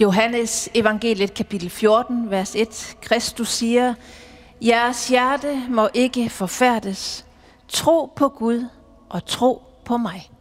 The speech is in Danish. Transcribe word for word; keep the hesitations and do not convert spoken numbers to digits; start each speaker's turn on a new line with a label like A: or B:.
A: Johannes evangeliet kapitel fjorten, vers et. Kristus siger, jeres hjerte må ikke forfærdes. Tro på Gud og tro på mig.